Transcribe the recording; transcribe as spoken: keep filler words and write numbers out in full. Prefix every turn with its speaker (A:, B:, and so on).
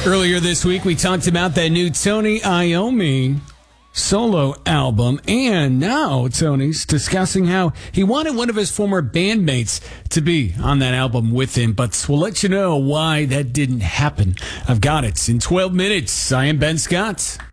A: Earlier this week, we talked about that new Tony Iommi solo album, and now Tony's discussing how he wanted one of his former bandmates to be on that album with him, but we'll let you know why that didn't happen. I've got it in twelve minutes. I am Ben Scott.